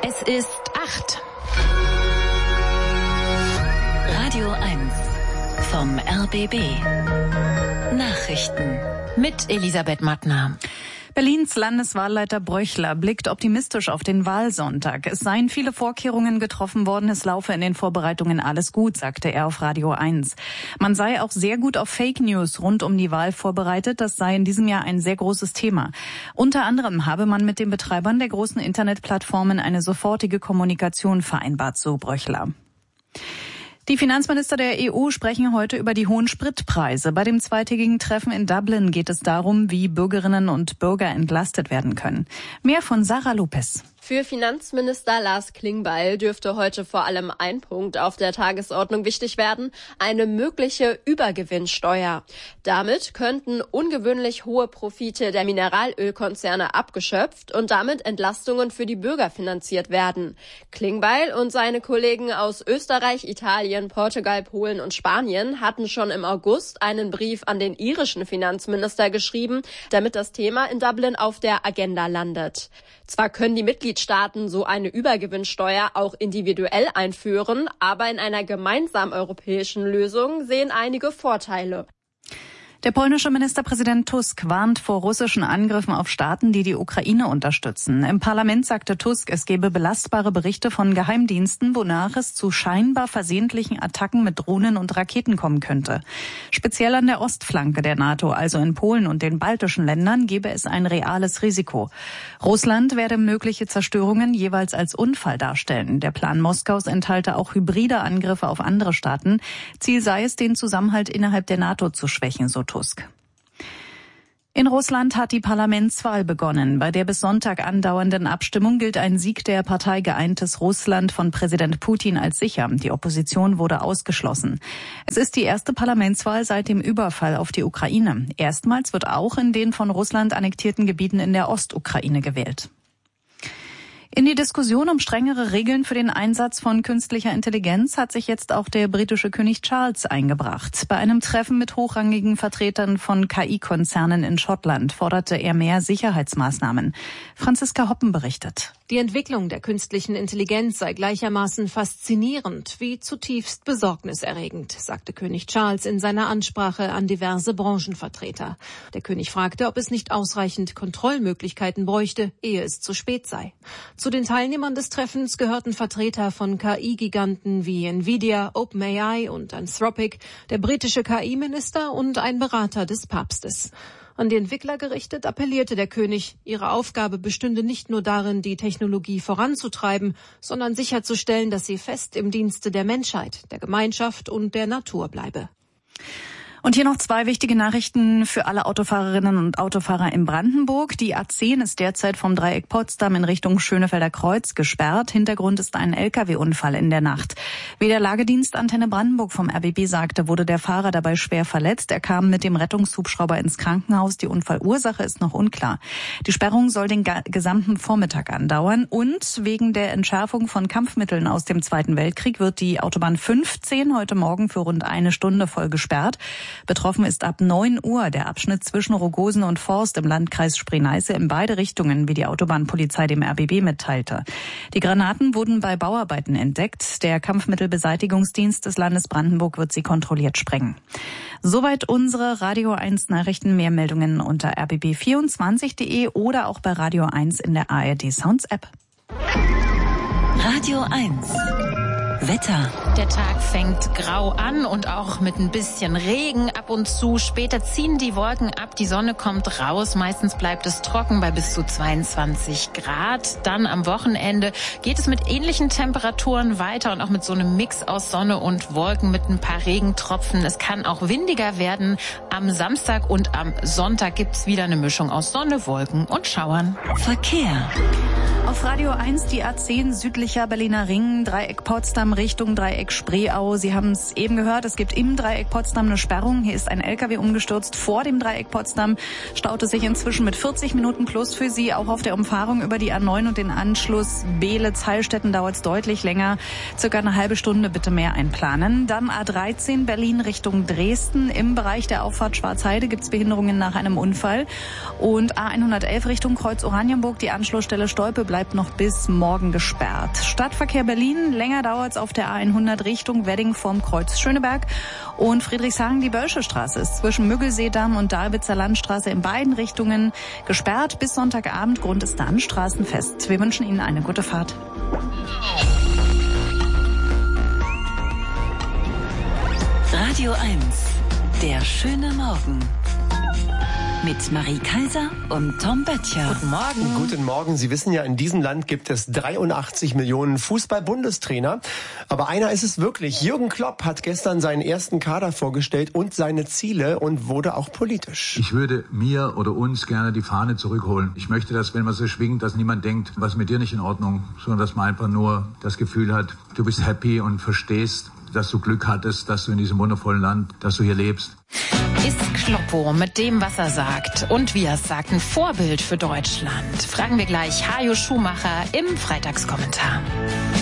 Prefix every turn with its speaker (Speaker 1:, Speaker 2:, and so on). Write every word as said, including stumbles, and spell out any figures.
Speaker 1: Es ist acht. Radio eins vom R B B. Nachrichten mit Elisabeth Mattner.
Speaker 2: Berlins Landeswahlleiter Bröchler blickt optimistisch auf den Wahlsonntag. Es seien viele Vorkehrungen getroffen worden, es laufe in den Vorbereitungen alles gut, sagte er auf Radio eins. Man sei auch sehr gut auf Fake News rund um die Wahl vorbereitet, das sei in diesem Jahr ein sehr großes Thema. Unter anderem habe man mit den Betreibern der großen Internetplattformen eine sofortige Kommunikation vereinbart, so Bröchler. Die Finanzminister der E U sprechen heute über die hohen Spritpreise. Bei dem zweitägigen Treffen in Dublin geht es darum, wie Bürgerinnen und Bürger entlastet werden können. Mehr von Sarah Lopez.
Speaker 3: Für Finanzminister Lars Klingbeil dürfte heute vor allem ein Punkt auf der Tagesordnung wichtig werden: eine mögliche Übergewinnsteuer. Damit könnten ungewöhnlich hohe Profite der Mineralölkonzerne abgeschöpft und damit Entlastungen für die Bürger finanziert werden. Klingbeil und seine Kollegen aus Österreich, Italien, Portugal, Polen und Spanien hatten schon im August einen Brief an den irischen Finanzminister geschrieben, damit das Thema in Dublin auf der Agenda landet. Zwar können die Mitgliedstaaten so eine Übergewinnsteuer auch individuell einführen, aber in einer gemeinsamen europäischen Lösung sehen einige Vorteile.
Speaker 2: Der polnische Ministerpräsident Tusk warnt vor russischen Angriffen auf Staaten, die die Ukraine unterstützen. Im Parlament sagte Tusk, es gebe belastbare Berichte von Geheimdiensten, wonach es zu scheinbar versehentlichen Attacken mit Drohnen und Raketen kommen könnte. Speziell an der Ostflanke der NATO, also in Polen und den baltischen Ländern, gebe es ein reales Risiko. Russland werde mögliche Zerstörungen jeweils als Unfall darstellen. Der Plan Moskaus enthalte auch hybride Angriffe auf andere Staaten. Ziel sei es, den Zusammenhalt innerhalb der NATO zu schwächen, so Tusk. In Russland hat die Parlamentswahl begonnen. Bei der bis Sonntag andauernden Abstimmung gilt ein Sieg der Partei Geeintes Russland von Präsident Putin als sicher. Die Opposition wurde ausgeschlossen. Es ist die erste Parlamentswahl seit dem Überfall auf die Ukraine. Erstmals wird auch in den von Russland annektierten Gebieten in der Ostukraine gewählt. In die Diskussion um strengere Regeln für den Einsatz von künstlicher Intelligenz hat sich jetzt auch der britische König Charles eingebracht. Bei einem Treffen mit hochrangigen Vertretern von K I-Konzernen in Schottland forderte er mehr Sicherheitsmaßnahmen. Franziska Hoppen berichtet.
Speaker 4: Die Entwicklung der künstlichen Intelligenz sei gleichermaßen faszinierend wie zutiefst besorgniserregend, sagte König Charles in seiner Ansprache an diverse Branchenvertreter. Der König fragte, ob es nicht ausreichend Kontrollmöglichkeiten bräuchte, ehe es zu spät sei. Zu den Teilnehmern des Treffens gehörten Vertreter von K I-Giganten wie Nvidia, OpenAI und Anthropic, der britische K I-Minister und ein Berater des Papstes. An die Entwickler gerichtet appellierte der König, ihre Aufgabe bestünde nicht nur darin, die Technologie voranzutreiben, sondern sicherzustellen, dass sie fest im Dienste der Menschheit, der Gemeinschaft und der Natur bleibe.
Speaker 2: Und hier noch zwei wichtige Nachrichten für alle Autofahrerinnen und Autofahrer in Brandenburg. Die A zehn ist derzeit vom Dreieck Potsdam in Richtung Schönefelder Kreuz gesperrt. Hintergrund ist ein L K W-Unfall in der Nacht. Wie der Lagedienst Antenne Brandenburg vom R B B sagte, wurde der Fahrer dabei schwer verletzt. Er kam mit dem Rettungshubschrauber ins Krankenhaus. Die Unfallursache ist noch unklar. Die Sperrung soll den gesamten Vormittag andauern. Und wegen der Entschärfung von Kampfmitteln aus dem Zweiten Weltkrieg wird die Autobahn fünfzehn heute Morgen für rund eine Stunde voll gesperrt. Betroffen ist ab neun Uhr der Abschnitt zwischen Rogosen und Forst im Landkreis Spree-Neiße in beide Richtungen, wie die Autobahnpolizei dem R B B mitteilte. Die Granaten wurden bei Bauarbeiten entdeckt. Der Kampfmittelbeseitigungsdienst des Landes Brandenburg wird sie kontrolliert sprengen. Soweit unsere Radio eins Nachrichten. Mehr Meldungen unter r b b vierundzwanzig punkt de oder auch bei Radio eins in der A R D Sounds App.
Speaker 1: Radio eins. Wetter. Der Tag fängt grau an und auch mit ein bisschen Regen ab und zu. Später ziehen die Wolken ab, die Sonne kommt raus. Meistens bleibt es trocken bei bis zu zweiundzwanzig Grad. Dann am Wochenende geht es mit ähnlichen Temperaturen weiter und auch mit so einem Mix aus Sonne und Wolken mit ein paar Regentropfen. Es kann auch windiger werden. Am Samstag und am Sonntag gibt's wieder eine Mischung aus Sonne, Wolken und Schauern. Verkehr.
Speaker 2: Auf Radio eins die A zehn südlicher Berliner Ring, Dreieck Potsdam Richtung Dreieck Spreeau. Sie haben es eben gehört, es gibt im Dreieck Potsdam eine Sperrung. Hier ist ein L K W umgestürzt. Vor dem Dreieck Potsdam staut es sich inzwischen mit vierzig Minuten plus für Sie. Auch auf der Umfahrung über die A neun und den Anschluss Beelitz-Heilstätten dauert es deutlich länger. Circa eine halbe Stunde bitte mehr einplanen. Dann A dreizehn Berlin Richtung Dresden. Im Bereich der Auffahrt Schwarzheide gibt es Behinderungen nach einem Unfall. Und A hundertelf Richtung Kreuz Oranienburg. Die Anschlussstelle Stolpe bleibt bleibt noch bis morgen gesperrt. Stadtverkehr Berlin, länger dauert es auf der A hundert Richtung Wedding vorm Kreuz Schöneberg. Und Friedrichshagen, die Bölsche Straße ist zwischen Müggelseedamm und Dalwitzer Landstraße in beiden Richtungen gesperrt. Bis Sonntagabend, Grund ist dann Straßenfest. Wir wünschen Ihnen eine gute Fahrt.
Speaker 5: Radio eins, der schöne Morgen. Mit Marie Kaiser und Tom Böttcher.
Speaker 1: Guten Morgen.
Speaker 6: Guten Morgen. Sie wissen ja, in diesem Land gibt es dreiundachtzig Millionen Fußball-Bundestrainer. Aber einer ist es wirklich. Jürgen Klopp hat gestern seinen ersten Kader vorgestellt und seine Ziele und wurde auch politisch.
Speaker 7: Ich würde mir oder uns gerne die Fahne zurückholen. Ich möchte, dass, wenn man so schwingt, dass niemand denkt, was mit dir nicht in Ordnung, sondern dass man einfach nur das Gefühl hat, du bist happy und verstehst, dass du Glück hattest, dass du in diesem wundervollen Land, dass du hier lebst.
Speaker 1: Ist Kloppo mit dem, was er sagt und wie er es sagt, ein Vorbild für Deutschland? Fragen wir gleich Hajo Schumacher im Freitagskommentar.